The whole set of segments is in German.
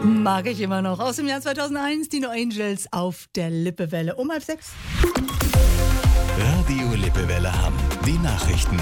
Mag ich immer noch. Aus dem Jahr 2001, die No Angels auf der Lippewelle um 5:30. Radio Lippewelle Hamm. Die Nachrichten.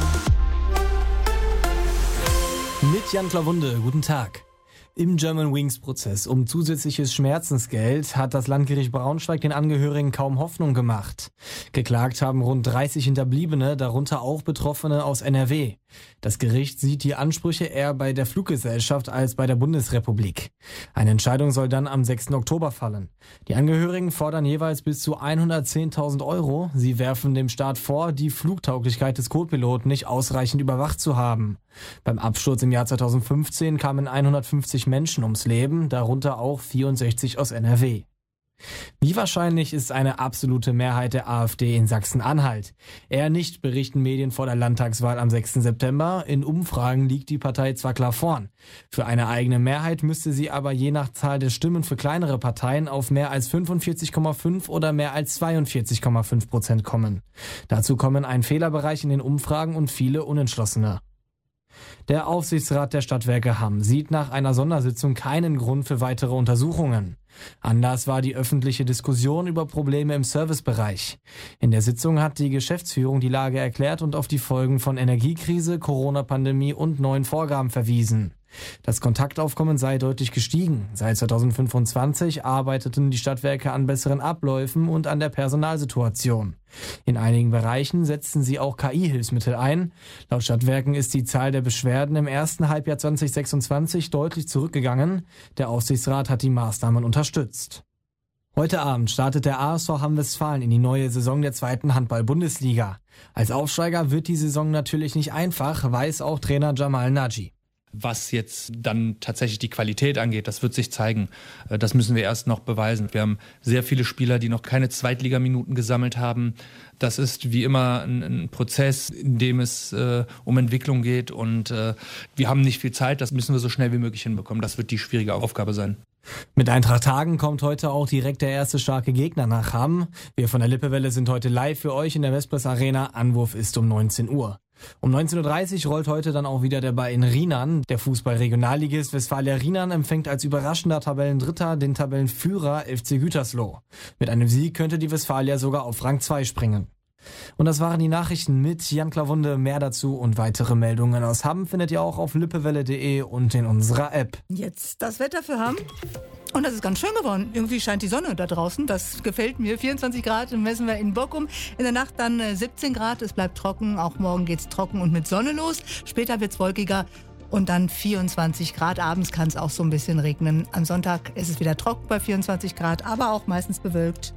Mit Jan Klawunde, guten Tag. Im Germanwings-Prozess um zusätzliches Schmerzensgeld hat das Landgericht Braunschweig den Angehörigen kaum Hoffnung gemacht. Geklagt haben rund 30 Hinterbliebene, darunter auch Betroffene aus NRW. Das Gericht sieht die Ansprüche eher bei der Fluggesellschaft als bei der Bundesrepublik. Eine Entscheidung soll dann am 6. Oktober fallen. Die Angehörigen fordern jeweils bis zu 110.000 Euro. Sie werfen dem Staat vor, die Flugtauglichkeit des Co-Piloten nicht ausreichend überwacht zu haben. Beim Absturz im Jahr 2015 kamen 150 Menschen ums Leben, darunter auch 64 aus NRW. Wie wahrscheinlich ist eine absolute Mehrheit der AfD in Sachsen-Anhalt? Eher nicht, berichten Medien vor der Landtagswahl am 6. September. In Umfragen liegt die Partei zwar klar vorn. Für eine eigene Mehrheit müsste sie aber je nach Zahl der Stimmen für kleinere Parteien auf mehr als 45,5 oder mehr als 42,5% kommen. Dazu kommen ein Fehlerbereich in den Umfragen und viele Unentschlossene. Der Aufsichtsrat der Stadtwerke Hamm sieht nach einer Sondersitzung keinen Grund für weitere Untersuchungen. Anlass war die öffentliche Diskussion über Probleme im Servicebereich. In der Sitzung hat die Geschäftsführung die Lage erklärt und auf die Folgen von Energiekrise, Corona-Pandemie und neuen Vorgaben verwiesen. Das Kontaktaufkommen sei deutlich gestiegen. Seit 2025 arbeiteten die Stadtwerke an besseren Abläufen und an der Personalsituation. In einigen Bereichen setzten sie auch KI-Hilfsmittel ein. Laut Stadtwerken ist die Zahl der Beschwerden im ersten Halbjahr 2026 deutlich zurückgegangen. Der Aufsichtsrat hat die Maßnahmen unterstützt. Heute Abend startet der ASV Hamm-Westfalen in die neue Saison der 2. Handball-Bundesliga. Als Aufsteiger wird die Saison natürlich nicht einfach, weiß auch Trainer Jamal Naji. Was jetzt dann tatsächlich die Qualität angeht, das wird sich zeigen. Das müssen wir erst noch beweisen. Wir haben sehr viele Spieler, die noch keine Zweitligaminuten gesammelt haben. Das ist wie immer ein Prozess, in dem es um Entwicklung geht und wir haben nicht viel Zeit. Das müssen wir so schnell wie möglich hinbekommen. Das wird die schwierige Aufgabe sein. Mit Eintracht Hagen kommt heute auch direkt der erste starke Gegner nach Hamm. Wir von der Lippewelle sind heute live für euch in der Vespers Arena. Anwurf ist um 19 Uhr. Um 19.30 Uhr rollt heute dann auch wieder der Ball in Rienan. Der Fußball-Regionalligist Westfalia Rienan empfängt als überraschender Tabellendritter den Tabellenführer FC Gütersloh. Mit einem Sieg könnte die Westfalia sogar auf Rang 2 springen. Und das waren die Nachrichten mit Jan Klawunde. Mehr dazu und weitere Meldungen aus Hamm findet ihr auch auf lippewelle.de und in unserer App. Jetzt das Wetter für Hamm. Und das ist ganz schön geworden. Irgendwie scheint die Sonne da draußen. Das gefällt mir. 24 Grad messen wir in Bockum. In der Nacht dann 17 Grad. Es bleibt trocken. Auch morgen geht's trocken und mit Sonne los. Später wird's wolkiger. Und dann 24 Grad. Abends kann es auch so ein bisschen regnen. Am Sonntag ist es wieder trocken bei 24 Grad, aber auch meistens bewölkt.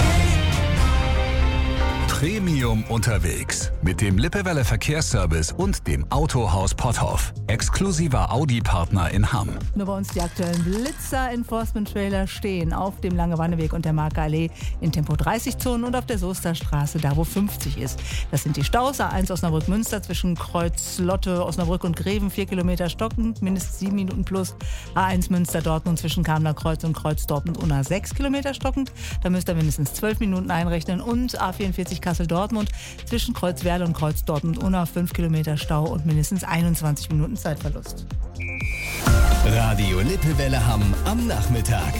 Premium unterwegs mit dem Lippewelle Verkehrsservice und dem Autohaus Potthoff. Exklusiver Audi-Partner in Hamm. Nur bei uns die aktuellen Blitzer-Enforcement-Trailer stehen auf dem Lange-Wanneweg und der Marke-Allee in Tempo 30-Zonen und auf der Soesterstraße, da wo 50 ist. Das sind die Staus: A1 Osnabrück-Münster zwischen Kreuz Lotte, Osnabrück und Greven, 4 Kilometer stockend, mindestens 7 Minuten plus. A1 Münster-Dortmund zwischen Kamener Kreuz und Kreuz Dortmund-Unna 6 Kilometer stockend. Da müsst ihr mindestens 12 Minuten einrechnen. Und A44 Kassel-Dortmund zwischen Kreuzwerle und Kreuz Dortmund-Unna 5 Kilometer Stau und mindestens 21 Minuten Zeitverlust. Radio Lippewelle Hamm am Nachmittag.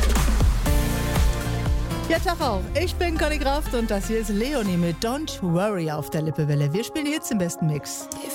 Ja, Tag auch. Ich bin Conny Kraft und das hier ist Leonie mit Don't Worry auf der Lippewelle. Wir spielen jetzt im besten Mix.